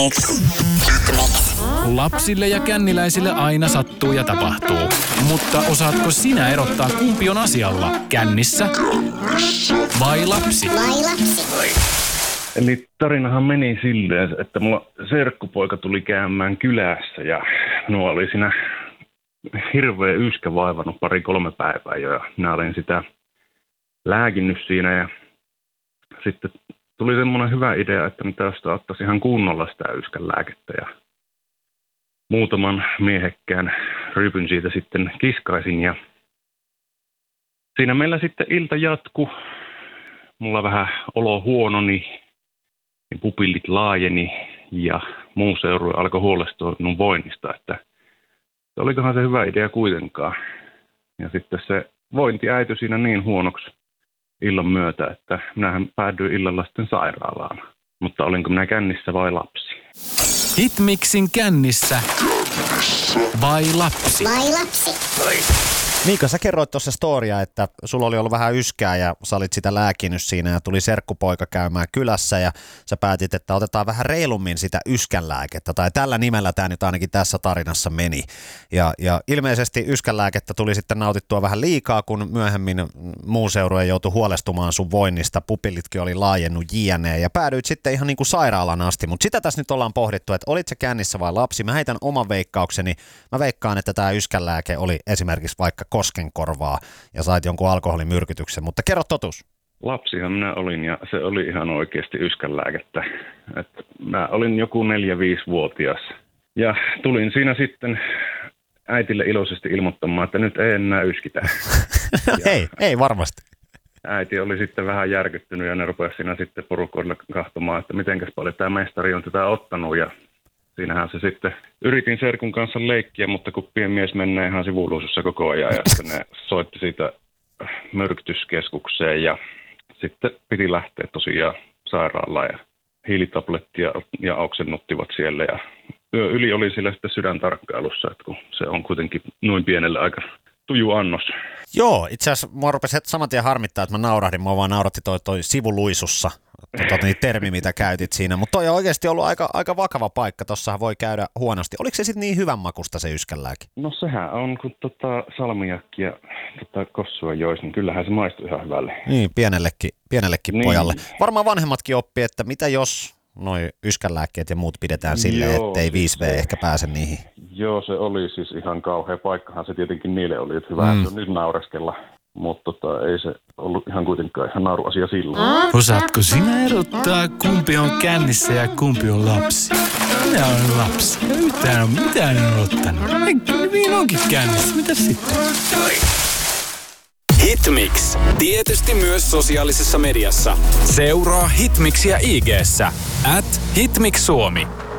Lapsille ja känniläisille aina sattuu ja tapahtuu. Mutta osaatko sinä erottaa, kumpi on asialla? Kännissä vai lapsi? Eli tarinahan meni silleen, että mulla serkkupoika tuli käymään kylässä ja minua oli siinä hirveä yskä vaivannut 2-3 päivää jo. Ja minä olin sitä lääkinnyt siinä ja sitten tuli semmoinen hyvä idea, että mitä jos ottaisi ihan kunnolla sitä yskän lääkettä ja muutaman miehekkään ryypyn siitä sitten kiskaisin ja siinä meillä sitten ilta jatkui. Mulla vähän olo huononi, pupillit laajeni ja muu seurue alkoi huolestua minun voinnista, että olikohan se hyvä idea kuitenkaan. Ja sitten se vointi äityi siinä niin huonoksi illan myötä, että minähän päädyin illalla sitten sairaalaan. Mutta olinko minä kännissä vai lapsi? Hitmixin kännissä vai lapsi? Miika, sä kerroit tuossa storia, että sulla oli ollut vähän yskää ja sä olit sitä lääkinyt siinä ja tuli serkkupoika käymään kylässä ja sä päätit, että otetaan vähän reilummin sitä yskänlääkettä tai tällä nimellä tämä nyt ainakin tässä tarinassa meni. Ja ilmeisesti yskänlääkettä tuli sitten nautittua vähän liikaa, kun myöhemmin muu seurue joutui huolestumaan sun voinnista, pupillitkin oli laajennut jne. Ja päädyit sitten ihan niin kuin sairaalan asti, mutta sitä tässä nyt ollaan pohdittu, että olit sä kännissä vai lapsi. Mä heitän oman veikkaukseni, mä veikkaan, että tämä yskänlääke oli esimerkiksi vaikka koskenkorvaa ja sait jonkun alkoholimyrkytyksen, mutta kerro totuus. Lapsihan minä olin ja se oli ihan oikeasti yskänlääkettä. Että mä olin joku 4-5-vuotias ja tulin siinä sitten äitille iloisesti ilmoittamaan, että nyt ei enää yskitä. ei varmasti. Äiti oli sitten vähän järkyttynyt ja ne rupesi siinä sitten porukoilla kahtomaan, että mitenkäs paljon tämä mestari on tätä ottanut ja siinähän se sitten, yritin serkun kanssa leikkiä, mutta kun pieni mies menee ihan sivuluisussa koko ajan ja sitten ne soitti siitä myrkytyskeskukseen ja sitten piti lähteä tosiaan sairaalaan ja hiilitablettia ja oksennuttivat siellä ja yö yli oli siellä sitten sydäntarkkailussa, että kun se on kuitenkin noin pienelle aika tuju annos. Joo, itse asiassa mua rupesi saman tien harmittaa, että mä naurahdin, mua vaan nauratti toi sivuluisussa. Termi, mitä käytit siinä, mutta toi on oikeasti ollut aika vakava paikka, tossahan voi käydä huonosti. Oliko se sitten niin hyvän makusta se yskänlääke? No sehän on, kun salmiakki ja kossua jois, niin kyllähän se maistuu ihan hyvälle. Niin, pienellekin niin. Pojalle. Varmaan vanhemmatkin oppii, että mitä jos noi yskänlääkkeet ja muut pidetään silleen, ettei 5V ehkä pääse niihin. Joo, se oli siis ihan kauhea paikkahan se tietenkin niille oli, että hyvä, että nyt naureskella. Mutta ei se ollut ihan kuitenkaan ihan nauruasia silloin. Osaatko sinä erottaa, kumpi on kännissä ja kumpi on lapsi? Minä olen lapsi. Ja mitään en ole ottanut. Niin onkin kännissä. Mitäs sitten? Hitmix. Tietysti myös sosiaalisessa mediassa. Seuraa Hitmixiä IG:ssä @HitmixSuomi.